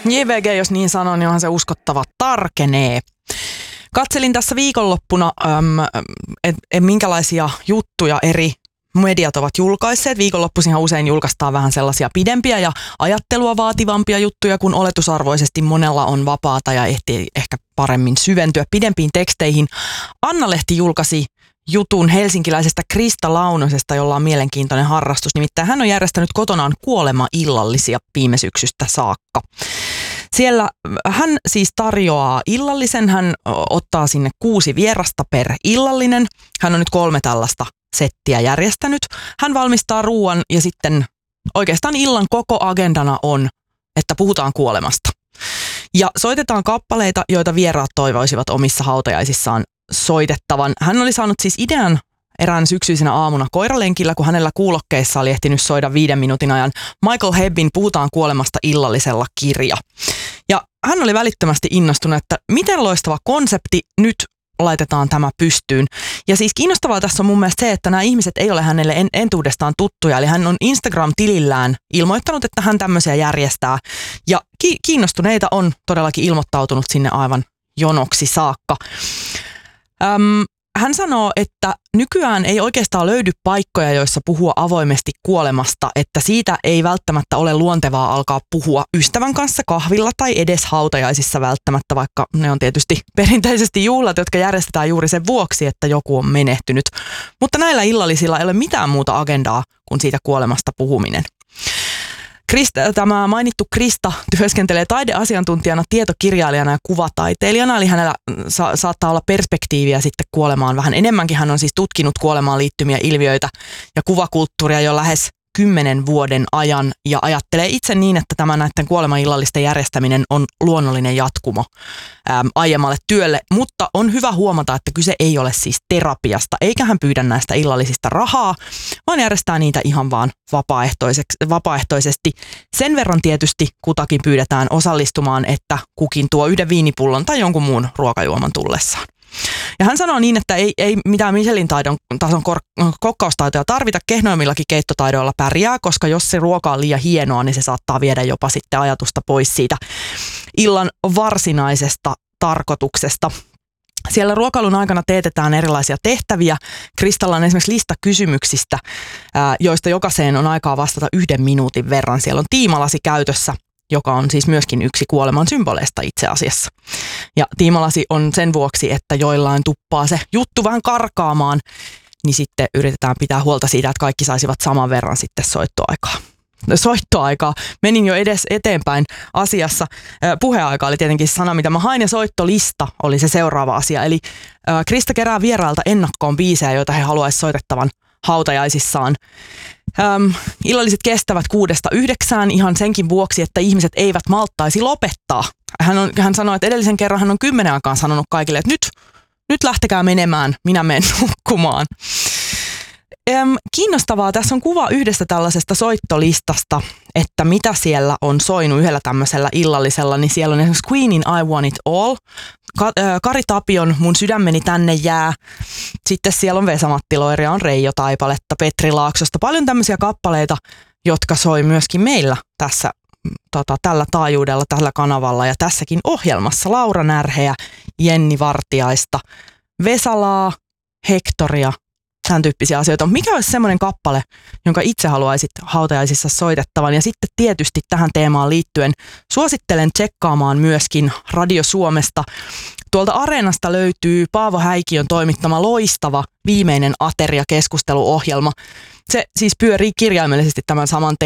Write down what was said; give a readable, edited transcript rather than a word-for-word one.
JVG, jos niin sanon, niin onhan se uskottava tarkenee. Katselin tässä viikonloppuna, minkälaisia juttuja eri mediat ovat julkaisseet. Viikonloppuisinhan usein julkaistaan vähän sellaisia pidempiä ja ajattelua vaativampia juttuja, kun oletusarvoisesti monella on vapaata ja ehtii ehkä paremmin syventyä pidempiin teksteihin. Anna-lehti julkaisi jutun helsinkiläisestä Krista Launosesta, jolla on mielenkiintoinen harrastus. Nimittäin hän on järjestänyt kotonaan kuolemaillallisia viime syksystä saakka. Siellä hän siis tarjoaa illallisen, hän ottaa sinne 6 vierasta per illallinen. Hän on nyt 3 tällaista settiä järjestänyt. Hän valmistaa ruoan ja sitten oikeastaan illan koko agendana on, että puhutaan kuolemasta. Ja soitetaan kappaleita, joita vieraat toivoisivat omissa hautajaisissaan soitettavan. Hän oli saanut siis idean erään syksyisenä aamuna koiralenkillä, kun hänellä kuulokkeissa oli ehtinyt soida 5 minuutin ajan Michael Hebbin Puhutaan kuolemasta illallisella -kirja. Ja hän oli välittömästi innostunut, että miten loistava konsepti, nyt laitetaan tämä pystyyn. Ja siis kiinnostavaa tässä on mun mielestä se, että nämä ihmiset ei ole hänelle entuudestaan tuttuja. Eli hän on Instagram-tilillään ilmoittanut, että hän tämmöisiä järjestää. Ja kiinnostuneita on todellakin ilmoittautunut sinne aivan jonoksi saakka. Hän sanoo, että nykyään ei oikeastaan löydy paikkoja, joissa puhua avoimesti kuolemasta, että siitä ei välttämättä ole luontevaa alkaa puhua ystävän kanssa kahvilla tai edes hautajaisissa välttämättä, vaikka ne on tietysti perinteisesti juhlat, jotka järjestetään juuri sen vuoksi, että joku on menehtynyt. Mutta näillä illallisilla ei ole mitään muuta agendaa kuin siitä kuolemasta puhuminen. Tämä mainittu Krista työskentelee taideasiantuntijana, tietokirjailijana ja kuvataiteilijana, eli hänellä saattaa olla perspektiiviä sitten kuolemaan vähän enemmänkin. Hän on siis tutkinut kuolemaan liittymiä ilmiöitä ja kuvakulttuuria jo lähes 10 vuoden ajan ja ajattelee itse niin, että tämä näiden kuolemaillallisten järjestäminen on luonnollinen jatkumo aiemmalle työlle, mutta on hyvä huomata, että kyse ei ole siis terapiasta, eikä hän pyydä näistä illallisista rahaa, vaan järjestää niitä ihan vaan vapaaehtoisesti. Sen verran tietysti kutakin pyydetään osallistumaan, että kukin tuo 1 viinipullon tai jonkun muun ruokajuoman tullessaan. Ja hän sanoo niin, että ei mitään Michelin tason kokkaustaitoja tarvita, kehnoimmillakin keittotaidoilla pärjää, koska jos se ruoka on liian hienoa, niin se saattaa viedä jopa sitten ajatusta pois siitä illan varsinaisesta tarkoituksesta. Siellä ruokailun aikana teetetään erilaisia tehtäviä. Kristalla on esimerkiksi lista kysymyksistä, joista jokaiseen on aikaa vastata 1 minuutin verran. Siellä on tiimalasi käytössä, joka on siis myöskin yksi kuoleman symboleista itse asiassa. Ja tiimalasi on sen vuoksi, että joillain tuppaa se juttu vähän niin sitten yritetään pitää huolta siitä, että kaikki saisivat saman verran sitten soittoaikaa. Menin jo edes eteenpäin asiassa. Puheaika oli tietenkin sana, mitä mä hain, ja soittolista oli se seuraava asia. Eli Krista kerää vierailta ennakkoon biisejä, joita he haluaisivat soitettavan hautajaisissaan. Illalliset kestävät 6–9 ihan senkin vuoksi, että ihmiset eivät malttaisi lopettaa. Hän sanoi, että edellisen kerran hän on 10 aikaan sanonut kaikille, että nyt lähtekää menemään, minä menen nukkumaan. Kiinnostavaa, tässä on kuva yhdestä tällaisesta soittolistasta, että mitä siellä on soinut yhdellä tämmöisellä illallisella, niin siellä on esimerkiksi Queenin I Want It All, Kari Tapion Mun sydämeni tänne jää, sitten siellä on Vesa-Matti Loiria, on Reijo Taipaletta, Petri Laaksosta, paljon tämmöisiä kappaleita, jotka soi myöskin meillä tässä tällä taajuudella, tällä kanavalla ja tässäkin ohjelmassa. Laura Närheä, Jenni Vartiaista, Vesalaa, Hektoria, tämän tyyppisiä asioita. Mikä olisi semmoinen kappale, jonka itse haluaisit hautajaisissa soitettavan? Ja sitten tietysti tähän teemaan liittyen suosittelen tsekkaamaan myöskin Radio Suomesta. Tuolta Areenasta löytyy Paavo Häikiön toimittama loistava Viimeinen ateria -keskusteluohjelma. Se siis pyörii kirjaimellisesti tämän saman